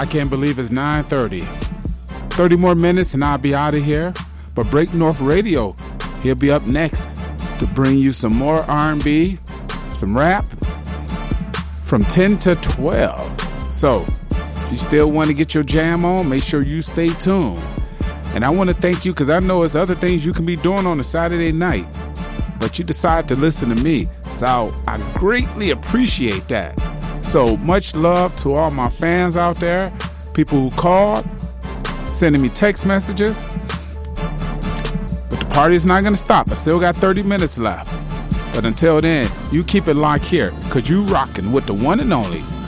I can't believe it's 9:30. 30 more minutes and I'll be out of here. But Break North Radio, he'll be up next to bring you some more R&B, some rap, from 10 to 12. So, if you still want to get your jam on, make sure you stay tuned. And I want to thank you because I know there's other things you can be doing on a Saturday night, but you decide to listen to me. So I greatly appreciate that. So much love to all my fans out there, people who called, sending me text messages. But the party's not going to stop. I still got 30 minutes left. But until then, you keep it locked here because you rocking with the one and only